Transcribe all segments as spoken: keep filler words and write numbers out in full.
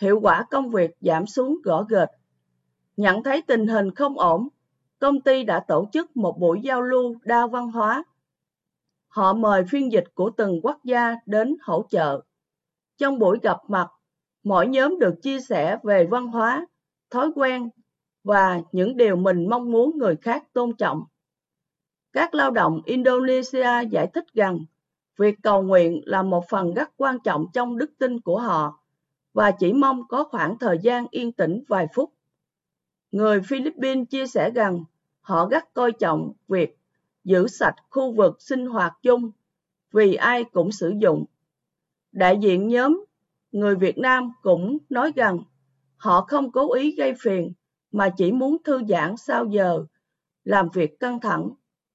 hiệu quả công việc giảm xuống rõ rệt. Nhận thấy tình hình không ổn, công ty đã tổ chức một buổi giao lưu đa văn hóa. Họ mời phiên dịch của từng quốc gia đến hỗ trợ. Trong buổi gặp mặt, mỗi nhóm được chia sẻ về văn hóa, thói quen và những điều mình mong muốn người khác tôn trọng. Các lao động Indonesia giải thích rằng việc cầu nguyện là một phần rất quan trọng trong đức tin của họ và chỉ mong có khoảng thời gian yên tĩnh vài phút. Người Philippines chia sẻ rằng họ rất coi trọng việc giữ sạch khu vực sinh hoạt chung vì ai cũng sử dụng. Đại diện nhóm người Việt Nam cũng nói rằng họ không cố ý gây phiền mà chỉ muốn thư giãn sau giờ làm việc căng thẳng.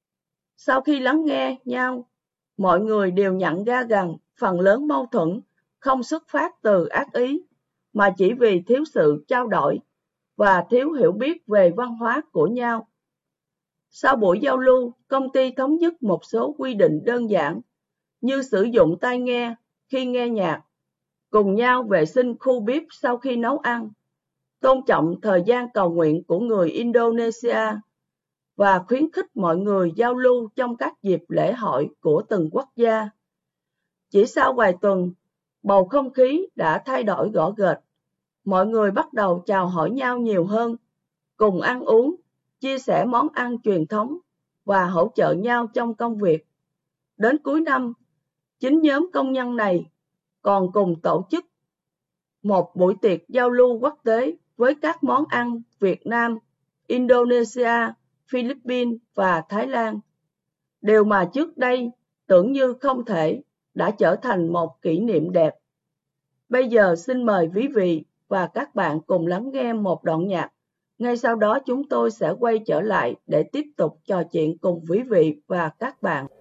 Sau khi lắng nghe nhau, mọi người đều nhận ra rằng phần lớn mâu thuẫn không xuất phát từ ác ý, mà chỉ vì thiếu sự trao đổi và thiếu hiểu biết về văn hóa của nhau. Sau buổi giao lưu, công ty thống nhất một số quy định đơn giản như sử dụng tai nghe khi nghe nhạc, cùng nhau vệ sinh khu bếp sau khi nấu ăn, tôn trọng thời gian cầu nguyện của người Indonesia và khuyến khích mọi người giao lưu trong các dịp lễ hội của từng quốc gia. Chỉ sau vài tuần, bầu không khí đã thay đổi rõ rệt. Mọi người bắt đầu chào hỏi nhau nhiều hơn, cùng ăn uống, chia sẻ món ăn truyền thống và hỗ trợ nhau trong công việc. Đến cuối năm, chính nhóm công nhân này còn cùng tổ chức một buổi tiệc giao lưu quốc tế với các món ăn Việt Nam, Indonesia, Philippines và Thái Lan. Điều mà trước đây tưởng như không thể đã trở thành một kỷ niệm đẹp. Bây giờ xin mời quý vị và các bạn cùng lắng nghe một đoạn nhạc. Ngay sau đó chúng tôi sẽ quay trở lại để tiếp tục trò chuyện cùng quý vị và các bạn.